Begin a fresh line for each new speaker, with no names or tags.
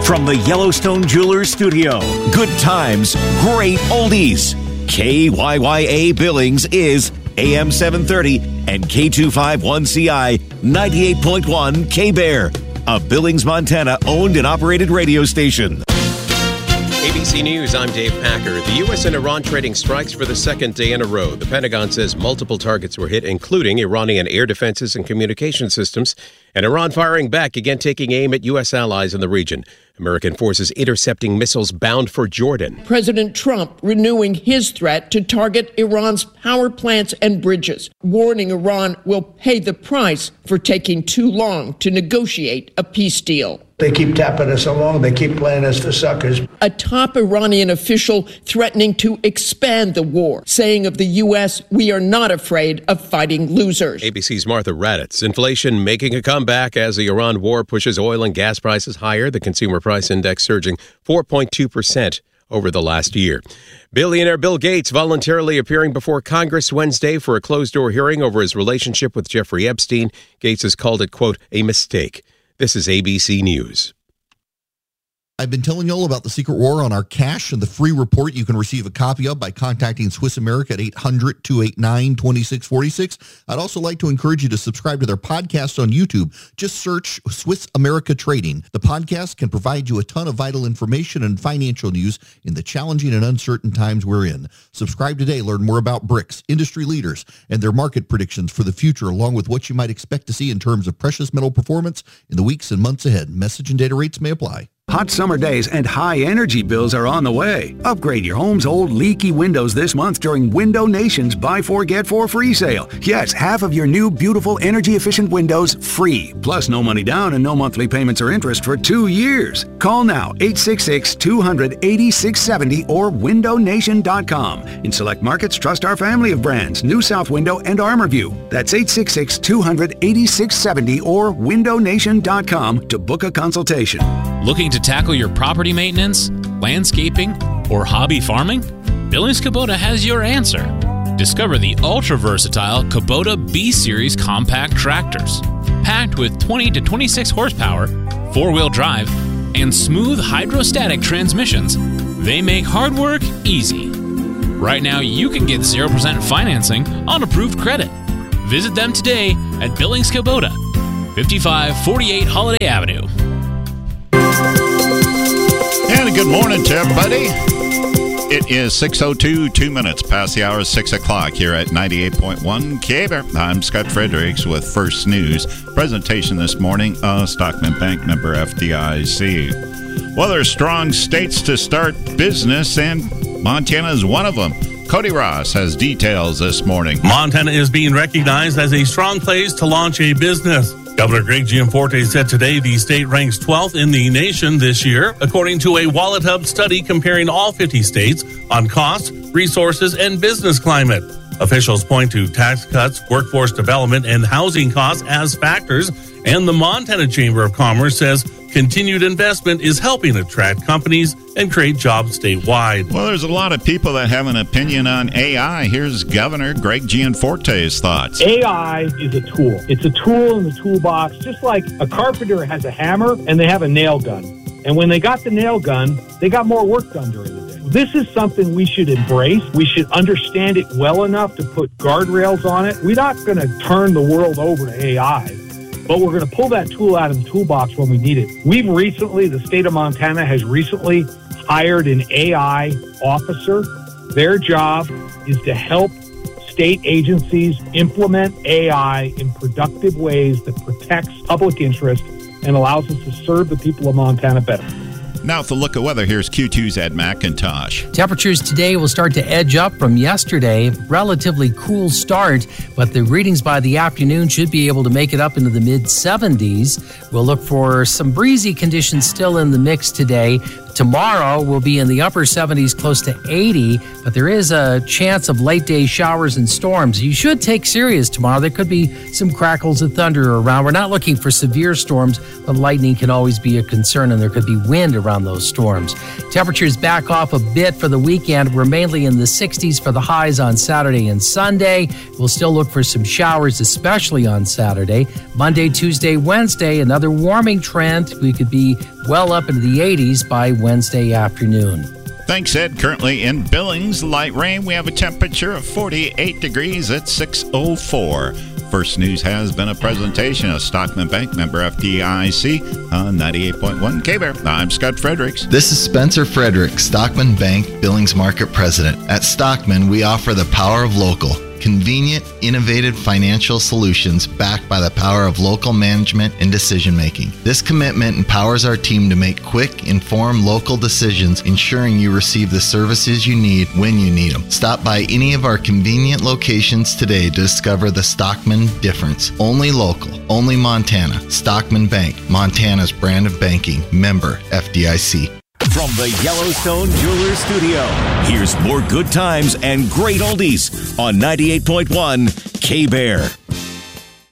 From the Yellowstone Jewelers Studio, good times, great oldies. KYYA Billings is AM 730 and K251CI 98.1 K-Bear, a Billings, Montana owned and operated radio station.
ABC News, I'm Dave Packer. The U.S. and Iran trading strikes for the second day in a row. The Pentagon says multiple targets were hit, including Iranian air defenses and communication systems, and Iran firing back, again taking aim at U.S. allies in the region. American forces intercepting missiles bound for Jordan.
President Trump renewing his threat to target Iran's power plants and bridges, warning Iran will pay the price for taking too long to negotiate a peace deal.
They keep tapping us along. They keep playing us for suckers.
A top Iranian official threatening to expand the war, saying of the U.S., we are not afraid of fighting losers.
ABC's Martha Raddatz. Inflation making a comeback as the Iran war pushes oil and gas prices higher. The consumer price index surging 4.2% over the last year. Billionaire Bill Gates voluntarily appearing before Congress Wednesday for a closed-door hearing over his relationship with Jeffrey Epstein. Gates has called it, quote, a mistake. This is ABC News.
I've been telling you all about the secret war on our cash and the free report you can receive a copy of by contacting Swiss America at 800-289-2646. I'd also like to encourage you to subscribe to their podcast on YouTube. Just search Swiss America Trading. The podcast can provide you a ton of vital information and financial news in the challenging and uncertain times we're in. Subscribe today. Learn more about BRICS, industry leaders, and their market predictions for the future, along with what you might expect to see in terms of precious metal performance in the weeks and months ahead. Message and data rates may apply.
Hot summer days and high energy bills are on the way. Upgrade your home's old leaky windows this month during Window Nation's Buy 4 Get 4 free sale. Yes, half of your new beautiful energy efficient windows free. Plus no money down and no monthly payments or interest for 2 years. Call now 866-200-8670 or windownation.com. In select markets, trust our family of brands, New South Window and ArmorView. That's 866-200-8670 or windownation.com to book a consultation.
Looking to tackle your property maintenance, landscaping, or hobby farming? Billings Kubota has your answer. Discover the ultra-versatile Kubota B-Series compact tractors. Packed with 20 to 26 horsepower, four-wheel drive, and smooth hydrostatic transmissions, they make hard work easy. Right now, you can get 0% financing on approved credit. Visit them today at Billings Kubota, 5548 Holiday Avenue.
And good morning to everybody. It is 6:02, 2 minutes past the hour of 6 o'clock here at 98.1 K-Bear. I'm Scott Fredericks with First News. Presentation this morning of Stockman Bank member FDIC. Well, there's strong states to start business, and Montana is one of them. Cody Ross has details this morning.
Montana is being recognized as a strong place to launch a business. Governor Greg Gianforte said today the state ranks 12th in the nation this year, according to a Wallet Hub study comparing all 50 states on cost, resources, and business climate. Officials point to tax cuts, workforce development, and housing costs as factors, and the Montana Chamber of Commerce says continued investment is helping attract companies and create jobs statewide.
Well, there's a lot of people that have an opinion on AI. Here's Governor Greg Gianforte's thoughts.
AI is a tool. It's a tool in the toolbox, just like a carpenter has a hammer and they have a nail gun. And when they got the nail gun, they got more work done during the day. This is something we should embrace. We should understand it well enough to put guardrails on it. We're not going to turn the world over to AI, but we're going to pull that tool out of the toolbox when we need it. The state of Montana has recently hired an AI officer. Their job is to help state agencies implement AI in productive ways that protects public interest and allows us to serve the people of Montana better.
Now for a look at weather, here's Q2's Ed McIntosh.
Temperatures today will start to edge up from yesterday. Relatively cool start, but the readings by the afternoon should be able to make it up into the mid-70s. We'll look for some breezy conditions still in the mix today. Tomorrow will be in the upper 70s, close to 80, but there is a chance of late day showers and storms. You should take serious tomorrow. There could be some crackles of thunder around. We're not looking for severe storms, but lightning can always be a concern, and there could be wind around those storms. Temperatures back off a bit for the weekend. We're mainly in the 60s for the highs on Saturday and Sunday. We'll still look for some showers, especially on Saturday. Monday, Tuesday, Wednesday, another warming trend. We could be well up into the 80s by Wednesday afternoon.
Thanks, Ed. Currently in Billings, light rain. We have a temperature of 48 degrees at 6:04. First News has been a presentation of Stockman Bank, member FDIC, on 98.1 K-Bear. I'm Scott Fredericks.
This is Spencer Fredericks, Stockman Bank Billings Market President. At Stockman, we offer the power of local. Convenient, innovative financial solutions backed by the power of local management and decision-making. This commitment empowers our team to make quick, informed local decisions, ensuring you receive the services you need when you need them. Stop by any of our convenient locations today to discover the Stockman difference. Only local, only Montana. Stockman Bank, Montana's brand of banking. Member FDIC.
From the Yellowstone Jewelers Studio, here's more good times and great oldies on 98.1 K-Bear.